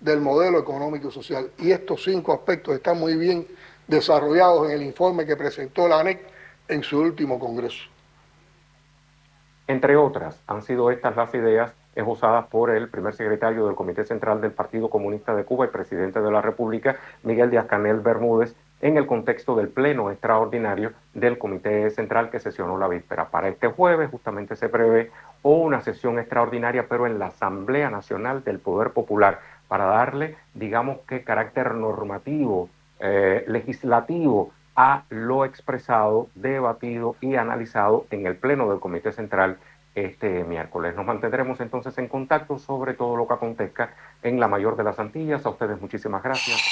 del modelo económico y social. Y estos 5 aspectos están muy bien desarrollados en el informe que presentó la ANEC en su último congreso. Entre otras, han sido estas las ideas esbozadas por el primer secretario del Comité Central del Partido Comunista de Cuba y presidente de la República, Miguel Díaz-Canel Bermúdez, en el contexto del pleno extraordinario del Comité Central que sesionó la víspera. Para este jueves justamente se prevé una sesión extraordinaria, pero en la Asamblea Nacional del Poder Popular, para darle, digamos que carácter normativo, legislativo, a lo expresado, debatido y analizado en el Pleno del Comité Central este miércoles. Nos mantendremos entonces en contacto sobre todo lo que acontezca en la mayor de las Antillas. A ustedes muchísimas gracias.